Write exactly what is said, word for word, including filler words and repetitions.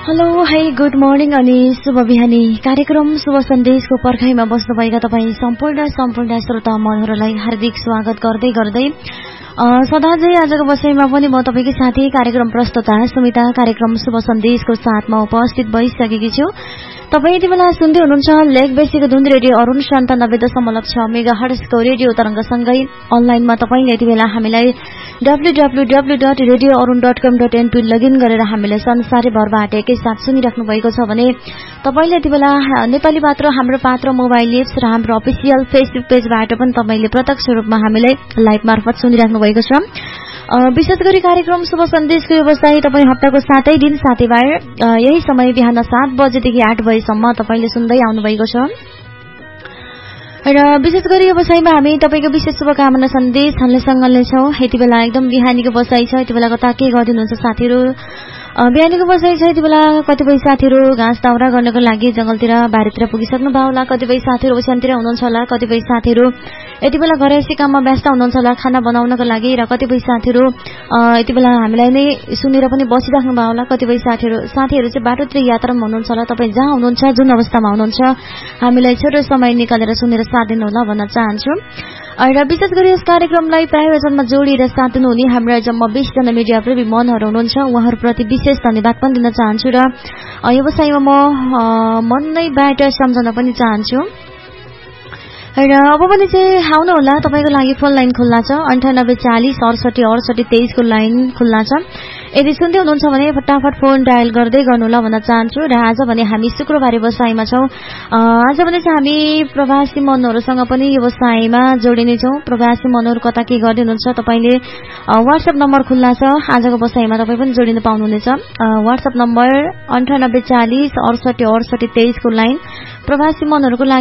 Hello है good morning अनि शुभ बिहानी कार्यक्रम शुभ सन्देशको पर्खाइमा बस्नुभएका तपाईँ सम्पूर्ण सम्पूर्ण श्रोता मनहरूलाई हार्दिक स्वागत गर्दै गर्दै सदा चाहिँ आजको बसाइमा पनि म तपाईकै साथी कार्यक्रम प्रस्तुता सुमिता कार्यक्रम शुभ सन्देशको साथमा उपस्थित भइसकेकी छु। तपाईँ यति बेला सुन्दै हुनुहुन्छ लेक बेसीको धुन रेडियो अरुण सन्तानब्बे दशमलव छ मेगा हर्ट्जको रेडियो तरंगसँगै अनलाइनमा तपाईले यति बेला हामीलाई W W W dot radio Arun dot कम डट एनपी लगइन गरेर हामीलाई संसारैभरबाट एकैसाथ सुनिराख्नु भएको छ भने तपाईले यति बेला नेपाली पात्र हाम्रो पात्र मोबाइल एप्स र हाम्रो अफिसियल फेसबुक पेजबाट पनि तपाईले प्रत्यक्ष रूपमा हामीलाई लाइभ मार्फत सुनिराख्नु भएको छ। विशेष गरी कार्यक्रम शुभ सन्देशको व्यवसाय तपाईँ हप्ताको सातै दिन साथीबार यही समय बिहान सात बजेदेखि आठ बजेसम्म तपाईले सुन्दै आउनु भएको छ र विशेष गरी व्यवसायमा हामी तपाईको विशेष शुभकामना सन्देश हाल्नेसँग छौं। यति बेला एकदम बिहानीको बसाइ छ, यति बेला कता के गरिदिनुहुन्छ साथीहरू, बिहानीको बसाइ छ, यति बेला कतिपय साथीहरू घाँस दाउरा गर्नको लागि जंगलतिर बारीतिर पुगिसक्नु भयो होला, कतिपय साथीहरू ओछ्यानतिर हुनुहुन्छ होला, कतिपय साथीहरू यति बेला घरैसी काममा व्यस्त हुनुहुन्छ होला खाना बनाउनको लागि, र कतिपय साथीहरू यति बेला हामीलाई नै सुनेर पनि बसिराख्नु भयो होला, कतिपय साथीहरू साथीहरू चाहिँ बाटोतिर यात्रामा हुनुहुन्छ होला। तपाईँ जहाँ हुनुहुन्छ जुन अवस्थामा हुनुहुन्छ हामीलाई छोटो समय निकालेर सुनेर साथ दिनु होला भन्न चाहन्छु। र विशेष गरी यस कार्यक्रमलाई प्रायोजनमा जोडिएर साथ दिनुहुने हाम्रा जम्मा बीस जना मिडिया प्रेमी मनहरू हुनुहुन्छ, उहाँहरूप्रति विशेष धन्यवाद पनि दिन चाहन्छु र व्यवसायमा म मनैबाट सम्झन पनि चाहन्छु। र अब पनि चाहिँ आउनु होला, तपाईको लागि फोन लाइन खुल्ला छ अन्ठानब्बे चालिस अडसठी अडसठी तेइस को लाइन खुल्ला छ। यदि सुन्दै हुनुहुन्छ भने फटाफट फोन डायल गर्दै गर्नुहोला भन्न चाहन्छु। र आज भने हामी शुक्रबार व्यवसायमा छौं। आज भने चाहिँ हामी प्रवासी मनहरूसँग पनि व्यवसायमा जोडिने छौं। प्रवासी मनहरू कता के गर्दै हुनुहुन्छ तपाईले व्हाट्सएप नम्बर खुल्ला छ, आजको व्यवसायमा तपाई पनि जोडिन पाउनुहुनेछ। व्हाट्सएप नम्बर अन्ठानब्बे चालिस अडसठी अडसठी तेइस को लाइन प्रवासी मनहरूको लागि